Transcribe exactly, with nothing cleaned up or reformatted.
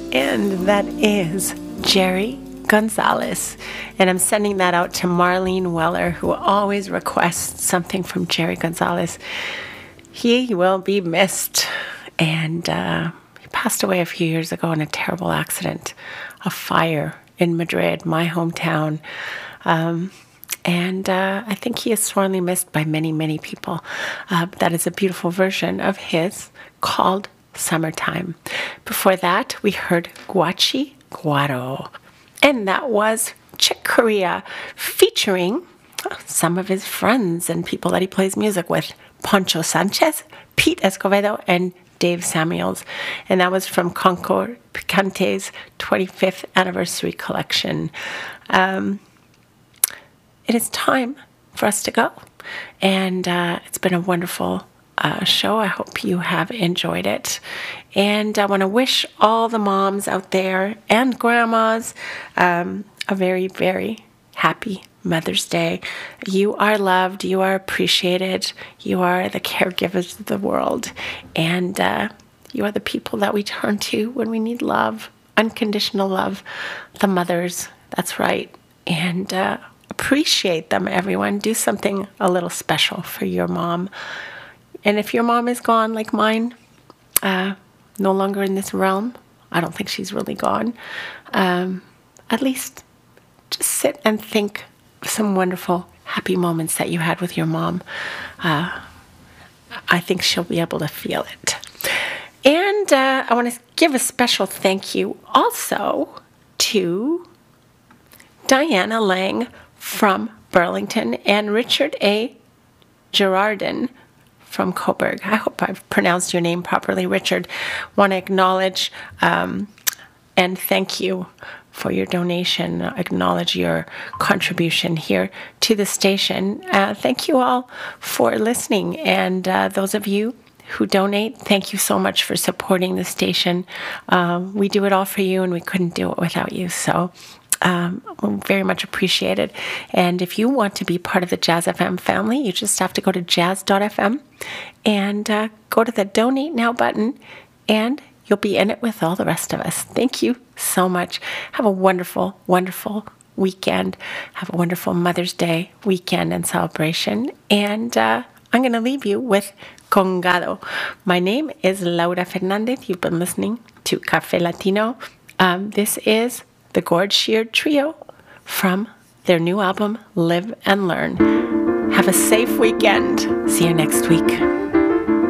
And that is Jerry Gonzalez. And I'm sending that out to Marlene Weller, who always requests something from Jerry Gonzalez. He will be missed. And uh, he passed away a few years ago in a terrible accident, a fire in Madrid, my hometown. Um, and uh, I think he is sorely missed by many, many people. Uh, that is a beautiful version of his called Summertime. Before that, we heard Guachi Guaro. And that was Chick Corea featuring some of his friends and people that he plays music with. Poncho Sanchez, Pete Escovedo, and Dave Samuels. And that was from Concord Picante's twenty-fifth anniversary collection. Um, it is time for us to go. And uh, it's been a wonderful uh, show. I hope you have enjoyed it. And I want to wish all the moms out there and grandmas um, a very, very happy Mother's Day. You are loved. You are appreciated. You are the caregivers of the world. And uh, you are the people that we turn to when we need love, unconditional love. The mothers, that's right. And uh, appreciate them, everyone. Do something a little special for your mom. And if your mom is gone like mine, uh, no longer in this realm, I don't think she's really gone, um, at least just sit and think of some wonderful, happy moments that you had with your mom. Uh, I think she'll be able to feel it. And uh, I want to give a special thank you also to Diana Lang from Burlington and Richard A. Girardin from Coburg. I hope I've pronounced your name properly, Richard. Want to acknowledge um, and thank you for your donation, acknowledge your contribution here to the station. Uh, thank you all for listening. And uh, those of you who donate, thank you so much for supporting the station. Um, we do it all for you, and we couldn't do it without you. So um, very much appreciated. And if you want to be part of the Jazz F M family, you just have to go to jazz dot f m and uh, go to the Donate Now button, and you'll be in it with all the rest of us. Thank you so much. Have a wonderful, wonderful weekend. Have a wonderful Mother's Day weekend and celebration. And uh, I'm going to leave you with Congado. My name is Laura Fernandez. You've been listening to Café Latino. Um, this is the Gord Sheard Trio from their new album, Live and Learn. Have a safe weekend. See you next week.